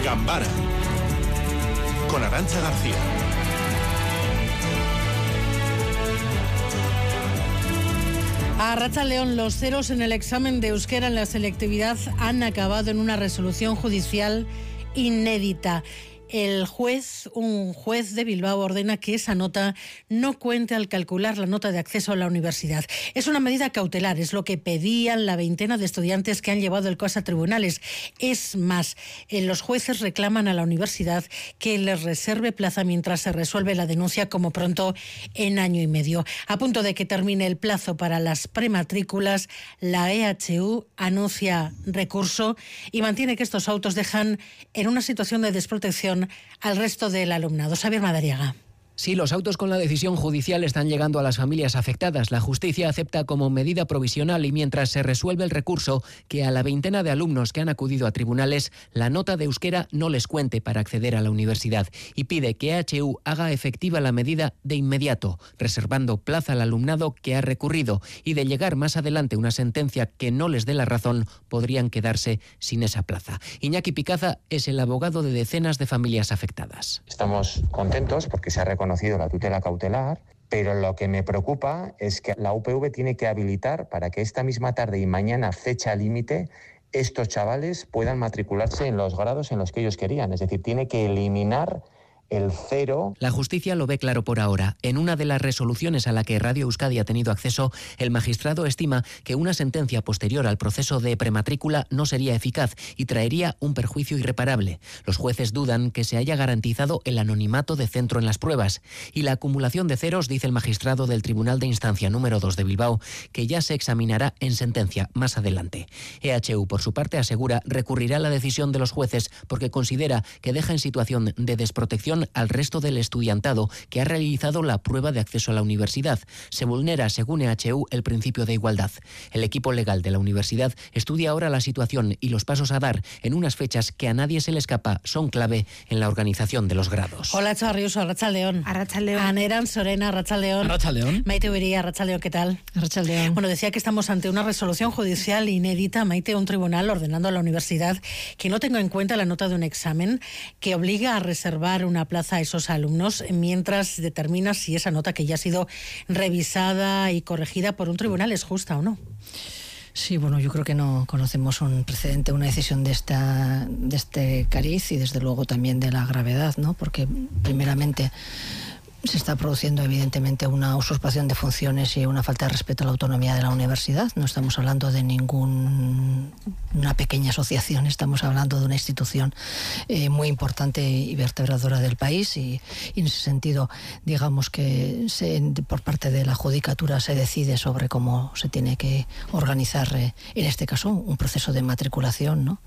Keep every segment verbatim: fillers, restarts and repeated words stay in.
Gambara con Arantxa García. A Arratsaldeon, los ceros en el examen de euskera en la selectividad han acabado en una resolución judicial inédita. El juez, un juez de Bilbao, ordena que esa nota no cuente al calcular la nota de acceso a la universidad. Es una medida cautelar, es lo que pedían la veintena de estudiantes que han llevado el caso a tribunales. Es más, eh, los jueces reclaman a la universidad que les reserve plaza mientras se resuelve la denuncia, como pronto en año y medio. A punto de que termine el plazo para las prematrículas, la E H U anuncia recurso y mantiene que estos autos dejan en una situación de desprotección al resto del alumnado. Xavier Madariaga. Sí, los autos con la decisión judicial están llegando a las familias afectadas. La justicia acepta como medida provisional y mientras se resuelve el recurso, que a la veintena de alumnos que han acudido a tribunales, la nota de euskera no les cuente para acceder a la universidad y pide que E H U haga efectiva la medida de inmediato, reservando plaza al alumnado que ha recurrido y de llegar más adelante una sentencia que no les dé la razón, podrían quedarse sin esa plaza. Iñaki Picaza es el abogado de decenas de familias afectadas. Estamos contentos porque se ha reconocido conocido la tutela cautelar, pero lo que me preocupa es que la U P V tiene que habilitar para que esta misma tarde y mañana, fecha límite, estos chavales puedan matricularse en los grados en los que ellos querían. Es decir, tiene que eliminar el cero. La justicia lo ve claro por ahora. En una de las resoluciones a la que Radio Euskadi ha tenido acceso, el magistrado estima que una sentencia posterior al proceso de prematrícula no sería eficaz y traería un perjuicio irreparable. Los jueces dudan que se haya garantizado el anonimato de centro en las pruebas y la acumulación de ceros, dice el magistrado del Tribunal de Instancia número dos de Bilbao, que ya se examinará en sentencia más adelante. E H U, por su parte, asegura recurrirá a la decisión de los jueces porque considera que deja en situación de desprotección al resto del estudiantado que ha realizado la prueba de acceso a la universidad. Se vulnera, según E H U, el principio de igualdad. El equipo legal de la universidad estudia ahora la situación y los pasos a dar en unas fechas que a nadie se le escapa son clave en la organización de los grados. Hola, Charriuso, Arratsaldeon. Arratsaldeon. Aneran Sorena, Arratsaldeon. Arratsaldeon. Maite Ubiría, Arratsaldeon, ¿qué tal? Arratsaldeon. Bueno, decía que estamos ante una resolución judicial inédita, Maite, un tribunal ordenando a la universidad que no tenga en cuenta la nota de un examen que obliga a reservar una plaza a esos alumnos mientras determina si esa nota que ya ha sido revisada y corregida por un tribunal es justa o no. Sí, bueno, yo creo que no conocemos un precedente, una decisión de esta de este cariz y desde luego también de la gravedad, ¿no? Porque primeramente se está produciendo evidentemente una usurpación de funciones y una falta de respeto a la autonomía de la universidad. No estamos hablando de ninguna pequeña asociación, estamos hablando de una institución eh, muy importante y vertebradora del país y, y en ese sentido, digamos que se, por parte de la judicatura se decide sobre cómo se tiene que organizar, eh, en este caso, un proceso de matriculación, ¿no?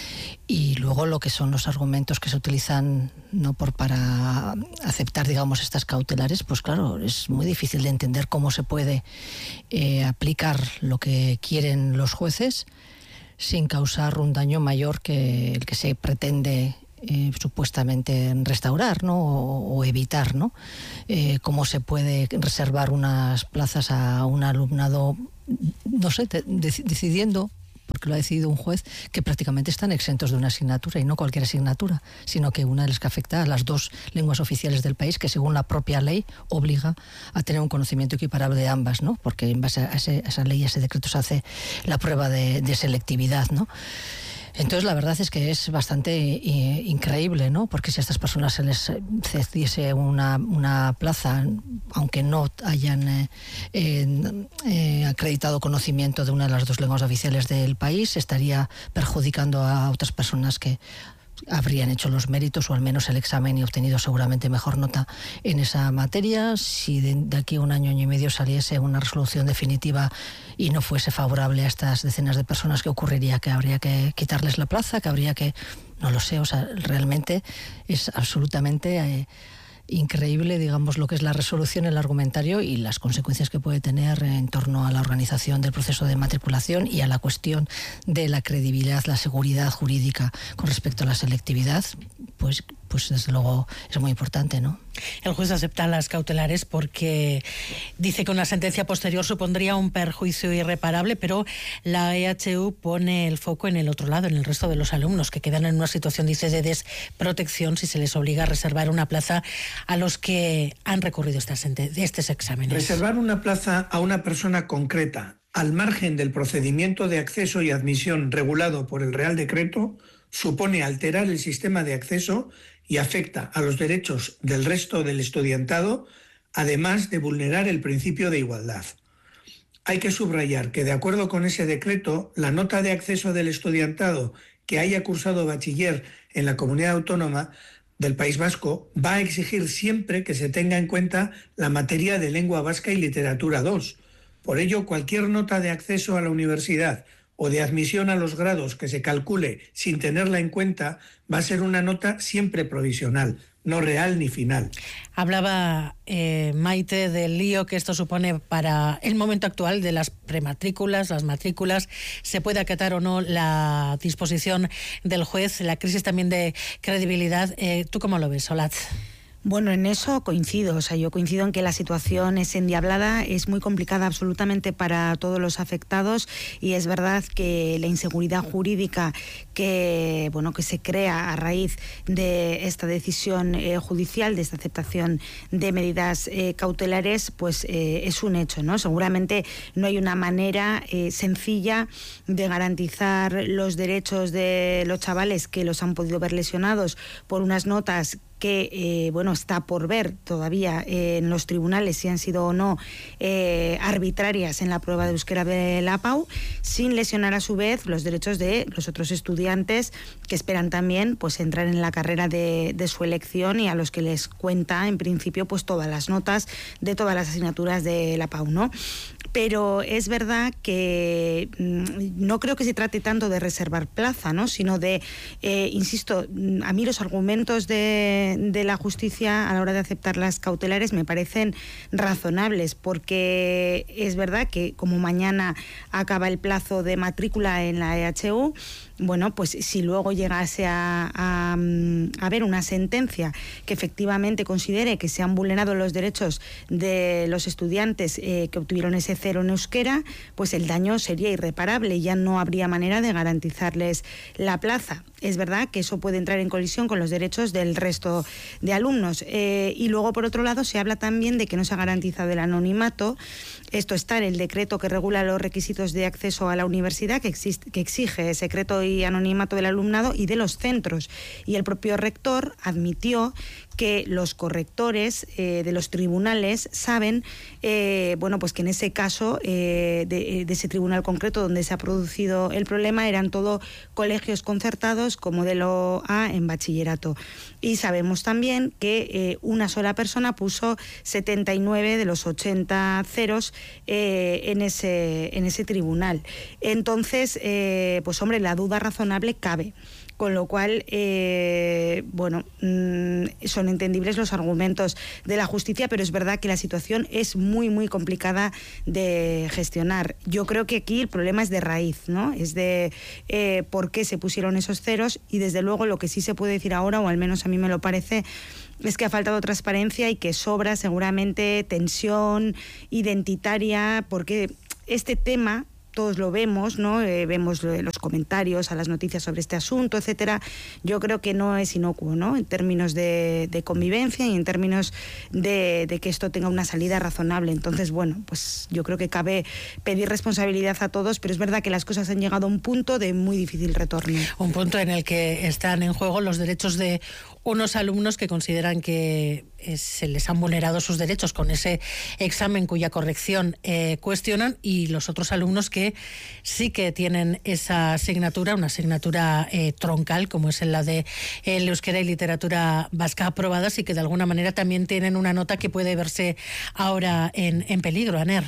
Y luego lo que son los argumentos que se utilizan no por para aceptar, digamos, estas cautelares, pues claro, es muy difícil de entender cómo se puede eh, aplicar lo que quieren los jueces sin causar un daño mayor que el que se pretende eh, supuestamente restaurar, ¿no? o, o evitar, ¿no? Eh, cómo se puede reservar unas plazas a un alumnado, no sé, de, de, decidiendo, porque lo ha decidido un juez, que prácticamente están exentos de una asignatura, y no cualquier asignatura, sino que una de las que afecta a las dos lenguas oficiales del país, que según la propia ley obliga a tener un conocimiento equiparable de ambas, ¿no? Porque en base a, ese, a esa ley, a ese decreto, se hace la prueba de, de selectividad, ¿no? Entonces la verdad es que es bastante eh, increíble, ¿no? Porque si a estas personas se les cediese una, una plaza, aunque no hayan eh, eh, eh, acreditado conocimiento de una de las dos lenguas oficiales del país, estaría perjudicando a otras personas que habrían hecho los méritos o al menos el examen y obtenido seguramente mejor nota en esa materia. Si de, de aquí a un año, año y medio saliese una resolución definitiva y no fuese favorable a estas decenas de personas, ¿qué ocurriría? Que habría que quitarles la plaza, que habría que... No lo sé, o sea, realmente es absolutamente... Eh, increíble, digamos, lo que es la resolución, el argumentario y las consecuencias que puede tener en torno a la organización del proceso de matriculación y a la cuestión de la credibilidad, la seguridad jurídica con respecto a la selectividad, pues pues desde luego es muy importante, ¿no? El juez acepta las cautelares porque dice que una sentencia posterior supondría un perjuicio irreparable, pero la E H U pone el foco en el otro lado, en el resto de los alumnos que quedan en una situación, dice, de desprotección si se les obliga a reservar una plaza a los que han recurrido estas, estos exámenes. Reservar una plaza a una persona concreta al margen del procedimiento de acceso y admisión regulado por el Real Decreto supone alterar el sistema de acceso y afecta a los derechos del resto del estudiantado, además de vulnerar el principio de igualdad. Hay que subrayar que, de acuerdo con ese decreto, la nota de acceso del estudiantado que haya cursado bachiller en la comunidad autónoma del País Vasco va a exigir siempre que se tenga en cuenta la materia de lengua vasca y literatura dos. Por ello, cualquier nota de acceso a la universidad o de admisión a los grados que se calcule sin tenerla en cuenta va a ser una nota siempre provisional, no real ni final. Hablaba eh, Maite del lío que esto supone para el momento actual de las prematrículas, las matrículas, se puede acatar o no la disposición del juez, la crisis también de credibilidad. Eh, ¿Tú cómo lo ves, Olatz? Bueno, en eso coincido, o sea, yo coincido en que la situación es endiablada, es muy complicada absolutamente para todos los afectados y es verdad que la inseguridad jurídica que, bueno, que se crea a raíz de esta decisión eh, judicial, de esta aceptación de medidas eh, cautelares, pues eh, es un hecho, ¿no? Seguramente no hay una manera eh, sencilla de garantizar los derechos de los chavales que los han podido ver lesionados por unas notas que eh, bueno, está por ver todavía eh, en los tribunales si han sido o no eh, arbitrarias en la prueba de euskera de la P A U, sin lesionar a su vez los derechos de los otros estudiantes que esperan también pues entrar en la carrera de, de su elección y a los que les cuenta en principio pues todas las notas de todas las asignaturas de la P A U, ¿no? Pero es verdad que no creo que se trate tanto de reservar plaza, ¿no? Sino de, eh, insisto, a mí los argumentos de, de la justicia a la hora de aceptar las cautelares me parecen razonables, porque es verdad que como mañana acaba el plazo de matrícula en la E H U, bueno, pues si luego llegase a, a, a haber una sentencia que efectivamente considere que se han vulnerado los derechos de los estudiantes eh, que obtuvieron ese cero en euskera, pues el daño sería irreparable y ya no habría manera de garantizarles la plaza. Es verdad que eso puede entrar en colisión con los derechos del resto de alumnos. Eh, y luego, por otro lado, se habla también de que no se ha garantizado el anonimato. Esto está en el decreto que regula los requisitos de acceso a la universidad, que, existe, que exige secreto y anonimato del alumnado y de los centros. Y el propio rector admitió que los correctores eh, de los tribunales saben, eh, bueno, pues que en ese caso eh, de, de ese tribunal concreto donde se ha producido el problema eran todo colegios concertados con modelo A en bachillerato. Y sabemos también que eh, una sola persona puso setenta y nueve de los ochenta ceros eh, en ese en ese tribunal. Entonces, eh, pues hombre, la duda razonable cabe. Con lo cual, eh, bueno, mmm, son entendibles los argumentos de la justicia, pero es verdad que la situación es muy, muy complicada de gestionar. Yo creo que aquí el problema es de raíz, ¿no? Es de eh, por qué se pusieron esos ceros y, desde luego, lo que sí se puede decir ahora, o al menos a mí me lo parece, es que ha faltado transparencia y que sobra seguramente tensión identitaria, porque este tema todos lo vemos, ¿no? Eh, vemos los comentarios a las noticias sobre este asunto, etcétera. Yo creo que no es inocuo, ¿no? En términos de, de convivencia y en términos de, de que esto tenga una salida razonable. Entonces, bueno, pues yo creo que cabe pedir responsabilidad a todos, pero es verdad que las cosas han llegado a un punto de muy difícil retorno. Un punto en el que están en juego los derechos de unos alumnos que consideran que eh, se les han vulnerado sus derechos con ese examen cuya corrección eh, cuestionan, y los otros alumnos que sí que tienen esa asignatura, una asignatura eh, troncal, como es la de el euskera y literatura vasca aprobadas, y que de alguna manera también tienen una nota que puede verse ahora en, en peligro, Aner.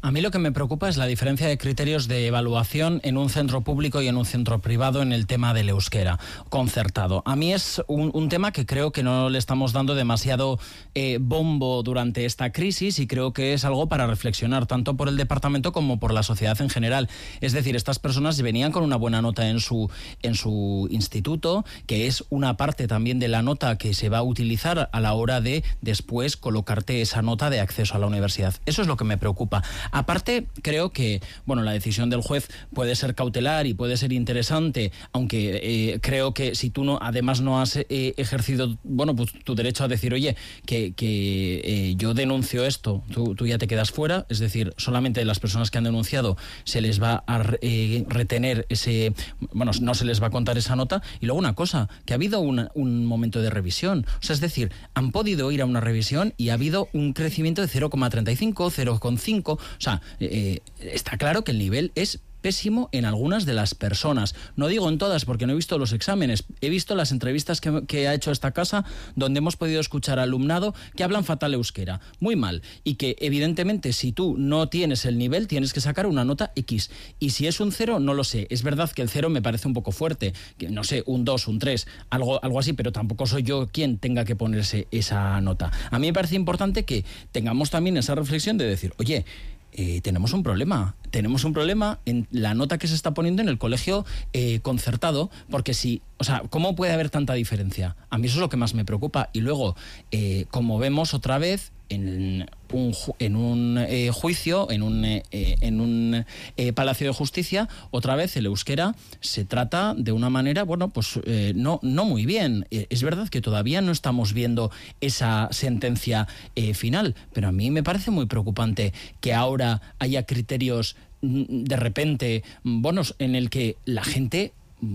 A mí lo que me preocupa es la diferencia de criterios de evaluación en un centro público y en un centro privado en el tema del euskera concertado. A mí es un, un tema que creo que no le estamos dando demasiado eh, bombo durante esta crisis, y creo que es algo para reflexionar tanto por el departamento como por la sociedad en general. Es decir, estas personas venían con una buena nota en su, en su instituto, que es una parte también de la nota que se va a utilizar a la hora de después colocarte esa nota de acceso a la universidad. Eso es lo que me preocupa. Aparte, creo que bueno, la decisión del juez puede ser cautelar y puede ser interesante, aunque eh, creo que si tú no, además no has eh, ejercido bueno, pues, tu derecho a decir, oye, que, que eh, yo denuncio esto, tú, tú ya te quedas fuera, es decir, solamente las personas que han denunciado se les va a eh, retener ese, bueno, no se les va a contar esa nota. Y luego una cosa, que ha habido una, un momento de revisión, o sea, es decir, han podido ir a una revisión y ha habido un crecimiento de cero coma treinta y cinco, cero coma cinco, o sea, eh, está claro que el nivel es pésimo en algunas de las personas. No digo en todas porque no he visto los exámenes, he visto las entrevistas que, que ha hecho esta casa, donde hemos podido escuchar alumnado que hablan fatal euskera, muy mal, y que evidentemente si tú no tienes el nivel tienes que sacar una nota X, y si es un cero no lo sé. Es verdad que el cero me parece un poco fuerte, que no sé, un dos, un tres, algo, algo así, pero tampoco soy yo quien tenga que ponerse esa nota. A mí me parece importante que tengamos también esa reflexión de decir, oye, Eh, tenemos un problema, tenemos un problema en la nota que se está poniendo en el colegio eh, concertado, porque si, o sea, ¿cómo puede haber tanta diferencia? A mí eso es lo que más me preocupa. Y luego, eh, como vemos otra vez en un, en un eh, juicio, en un, eh, en un eh, Palacio de Justicia, otra vez el euskera se trata de una manera, bueno, pues eh, no, no muy bien. Eh, es verdad que todavía no estamos viendo esa sentencia eh, final, pero a mí me parece muy preocupante que ahora haya criterios de repente, bonos en el que la gente,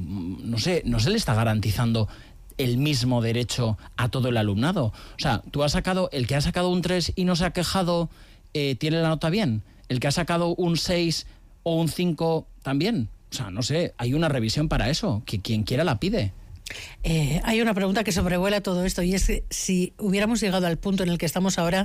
no sé, no se le está garantizando el mismo derecho a todo el alumnado. O sea, tú has sacado, el que ha sacado un tres y no se ha quejado, eh, ¿tiene la nota bien? El que ha sacado un seis o un cinco también. O sea, no sé, hay una revisión para eso, que quien quiera la pide. Eh, hay una pregunta que sobrevuela todo esto, y es que si hubiéramos llegado al punto en el que estamos ahora,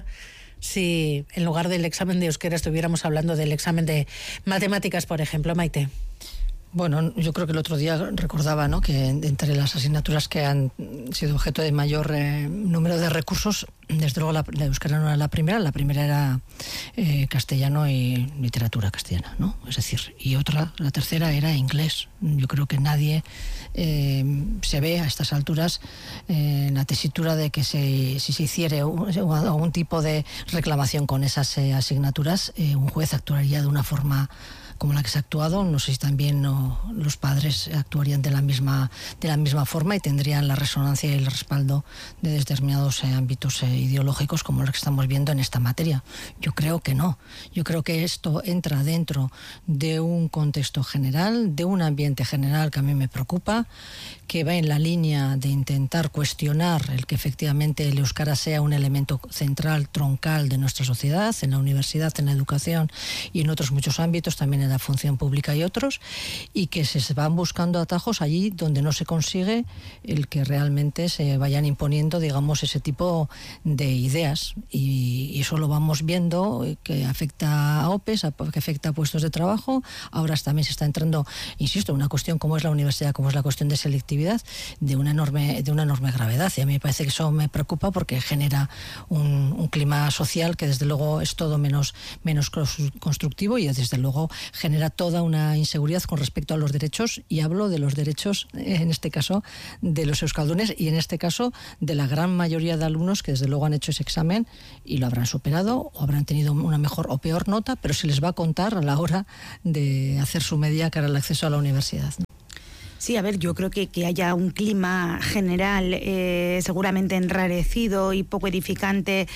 si en lugar del examen de euskera estuviéramos hablando del examen de matemáticas, por ejemplo, Maite. Bueno, yo creo que el otro día recordaba, ¿no?, que entre las asignaturas que han sido objeto de mayor eh, número de recursos, desde luego la, la euskera no era la primera, la primera era eh, castellano y literatura castellana, ¿no? Es decir, y otra, la tercera era inglés. Yo creo que nadie eh, se ve a estas alturas eh, en la tesitura de que se, si se hiciera algún tipo de reclamación con esas eh, asignaturas, eh, un juez actuaría de una forma como la que se ha actuado. No sé si también no, los padres actuarían de la misma de la misma forma y tendrían la resonancia y el respaldo de determinados eh, ámbitos eh, ideológicos como los que estamos viendo en esta materia. Yo creo que no. Yo creo que esto entra dentro de un contexto general, de un ambiente general que a mí me preocupa, que va en la línea de intentar cuestionar el que efectivamente el euskara sea un elemento central, troncal de nuestra sociedad, en la universidad, en la educación y en otros muchos ámbitos, también en la función pública y otros, y que se van buscando atajos allí donde no se consigue el que realmente se vayan imponiendo, digamos, ese tipo de ideas. Y, y eso lo vamos viendo, que afecta a O P E S, que afecta a puestos de trabajo. Ahora también se está entrando, insisto, en una cuestión como es la universidad, como es la cuestión de selectividad, de una enorme, de una enorme gravedad. Y a mí me parece que eso me preocupa porque genera un, un clima social que desde luego es todo menos, menos constructivo, y desde luego genera toda una inseguridad con respecto a los derechos, y hablo de los derechos, en este caso, de los euskaldunes, y en este caso de la gran mayoría de alumnos que desde luego han hecho ese examen y lo habrán superado o habrán tenido una mejor o peor nota, pero se les va a contar a la hora de hacer su medida cara al acceso a la universidad, ¿no? Sí, a ver, yo creo que, que haya un clima general eh, seguramente enrarecido y poco edificante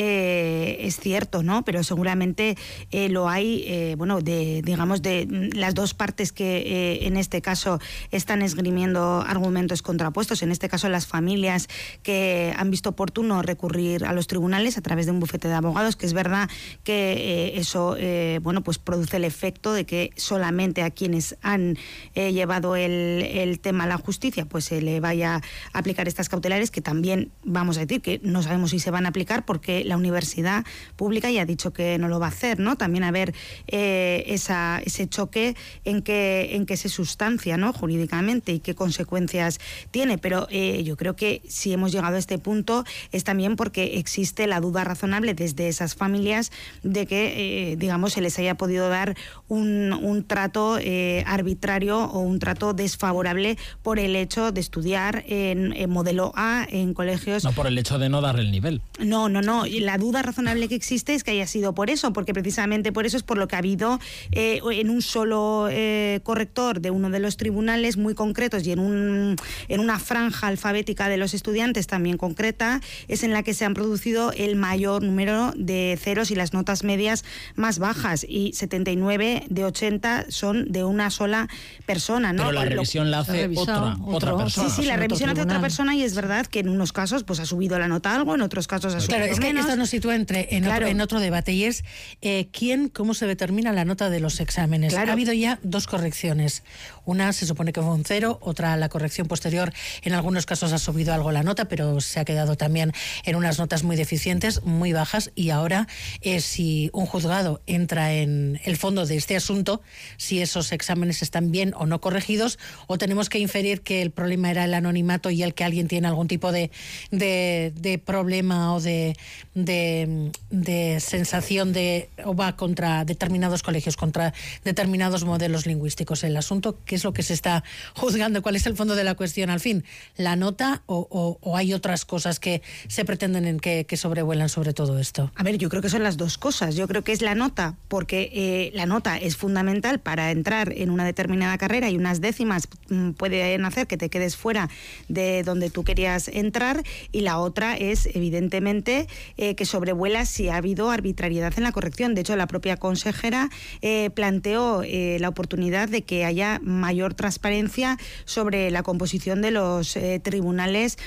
eh, es cierto, ¿no? Pero seguramente eh, lo hay, eh, bueno, de digamos de las dos partes que eh, en este caso están esgrimiendo argumentos contrapuestos. En este caso las familias que han visto oportuno recurrir a los tribunales a través de un bufete de abogados, que es verdad que eh, eso, eh, bueno, pues produce el efecto de que solamente a quienes han eh, llevado el el, el tema a la justicia, pues se le vaya a aplicar estas cautelares, que también vamos a decir que no sabemos si se van a aplicar porque la universidad pública ya ha dicho que no lo va a hacer, ¿no? También a ver eh, esa, ese choque en qué en qué se sustancia, ¿no?, jurídicamente, y qué consecuencias tiene. Pero eh, yo creo que si hemos llegado a este punto es también porque existe la duda razonable desde esas familias de que, eh, digamos, se les haya podido dar un, un trato eh, arbitrario o un trato desfavorable por el hecho de estudiar en, en modelo A, en colegios... No por el hecho de no darle el nivel. No, no, no. La duda razonable que existe es que haya sido por eso, porque precisamente por eso es por lo que ha habido eh, en un solo eh, corrector de uno de los tribunales muy concretos y en, un, en una franja alfabética de los estudiantes también concreta, es en la que se han producido el mayor número de ceros y las notas medias más bajas, y setenta y nueve de ochenta son de una sola persona, ¿no? Pero la revisión la hace otra, otra persona. Sí, sí, la revisión hace otra persona, y es verdad que en unos casos pues ha subido la nota algo, en otros casos ha subido Claro, es que menos. esto nos sitúa entre, en, Claro. otro, en otro debate, y es eh, quién, cómo se determina la nota de los exámenes. Claro. Ha habido ya dos correcciones. Una se supone que fue un cero, otra, la corrección posterior, en algunos casos ha subido algo la nota, pero se ha quedado también en unas notas muy deficientes, muy bajas, y ahora eh, si un juzgado entra en el fondo de este asunto, si esos exámenes están bien o no corregidos, o tenemos que inferir que el problema era el anonimato y el que alguien tiene algún tipo de, de, de problema o de, de, de sensación de o va contra determinados colegios, contra determinados modelos lingüísticos. El asunto, ¿qué es lo que se está juzgando? ¿Cuál es el fondo de la cuestión al fin? ¿La nota o, o, o hay otras cosas que se pretenden en que, que sobrevuelan sobre todo esto? A ver, yo creo que son las dos cosas. Yo creo que es la nota, porque eh, la nota es fundamental para entrar en una determinada carrera, y unas décimas mm, pueden hacer que te quedes fuera de donde tú querías entrar, y la otra es, evidentemente, eh, que sobrevuela si ha habido arbitrariedad en la corrección. De hecho, la propia consejera eh, planteó eh, la oportunidad de que haya mayor transparencia sobre la composición de los eh, tribunales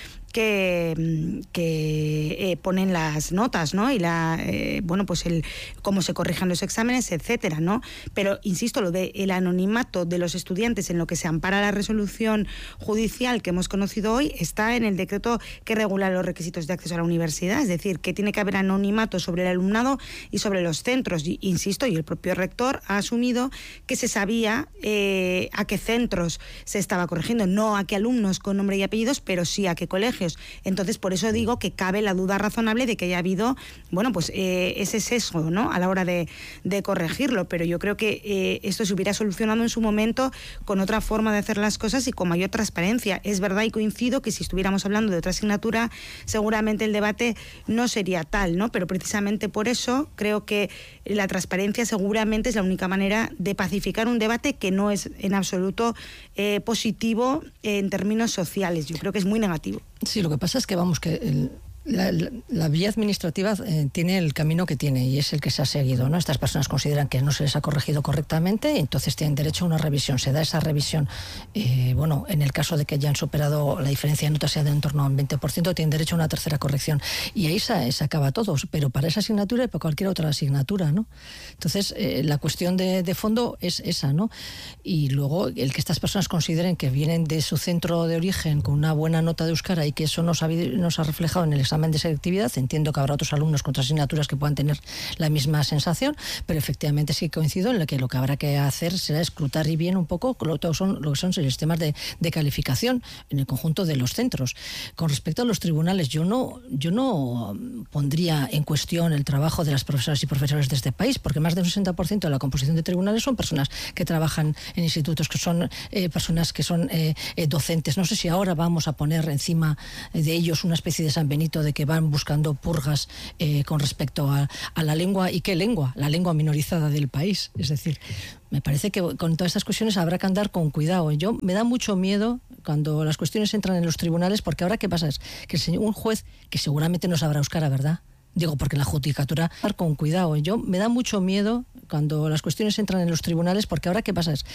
que, que eh, ponen las notas, ¿no? Y la eh, bueno, pues el cómo se corrijan los exámenes, etcétera, ¿no? Pero insisto, lo de el anonimato de los estudiantes en lo que se ampara la resolución judicial que hemos conocido hoy está en el decreto que regula los requisitos de acceso a la universidad, es decir, que tiene que haber anonimato sobre el alumnado y sobre los centros. Y, insisto, y el propio rector ha asumido que se sabía eh, a qué centros se estaba corrigiendo, no a qué alumnos con nombre y apellidos, pero sí a qué colegios. Entonces, por eso digo que cabe la duda razonable de que haya habido, bueno, pues eh, ese sesgo, ¿no?, a la hora de, de corregirlo. Pero yo creo que eh, esto se hubiera solucionado en su momento con otra forma de hacer las cosas y con mayor transparencia. Es verdad, y coincido, que si estuviéramos hablando de otra asignatura, seguramente el debate no sería tal, ¿no? Pero precisamente por eso creo que la transparencia seguramente es la única manera de pacificar un debate que no es en absoluto eh, positivo en términos sociales. Yo creo que es muy negativo. Sí, lo que pasa es que, vamos, que el, la, la, la vía administrativa eh, tiene el camino que tiene, y es el que se ha seguido, ¿no? Estas personas consideran que no se les ha corregido correctamente, y entonces tienen derecho a una revisión. Se da esa revisión, eh, bueno, en el caso de que hayan superado la diferencia de notas sea de en torno a un veinte por ciento, tienen derecho a una tercera corrección. Y ahí se, se acaba todo, pero para esa asignatura y para cualquier otra asignatura, ¿no? Entonces, eh, la cuestión de, de fondo es esa, ¿no? Y luego, el que estas personas consideren que vienen de su centro de origen con una buena nota de euskera y que eso nos ha, nos ha reflejado en el examen de selectividad. Entiendo que habrá otros alumnos con otras asignaturas que puedan tener la misma sensación, pero efectivamente sí coincido en lo que lo que habrá que hacer será escrutar y bien un poco lo que son, lo que son los sistemas de, de calificación en el conjunto de los centros. Con respecto a los tribunales, yo no, yo no pondría en cuestión el trabajo de las profesoras y profesores de este país, porque más del sesenta por ciento de la composición de tribunales son personas que trabajan en institutos, que son eh, personas que son eh, eh, docentes. No sé si ahora vamos a poner encima de ellos una especie de San Benito de que van buscando purgas eh, con respecto a, a la lengua. ¿Y qué lengua? La lengua minorizada del país. Es decir, me parece que con todas estas cuestiones habrá que andar con cuidado. Yo me da mucho miedo cuando las cuestiones entran en los tribunales, porque ahora qué pasa es que el señor, un juez que seguramente no sabrá euskera, ¿verdad? Digo, porque la judicatura, con cuidado. Yo me da mucho miedo cuando las cuestiones entran en los tribunales, porque ahora qué pasa es